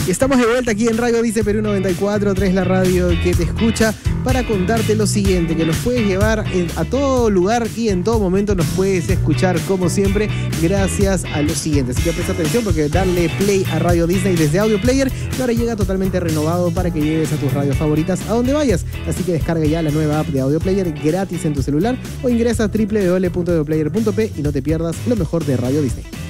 Estamos de vuelta aquí en Radio Dice Perú 94.3, la radio que te escucha, para contarte lo siguiente, que nos puedes llevar a todo lugar y en todo momento nos puedes escuchar como siempre gracias a lo siguiente. Así que presta atención porque darle play a Radio Disney desde Audio Player y ahora llega totalmente renovado para que lleves a tus radios favoritas a donde vayas. Así que descarga ya la nueva app de Audio Player gratis en tu celular o ingresa a www.audioplayer.p y no te pierdas lo mejor de Radio Disney.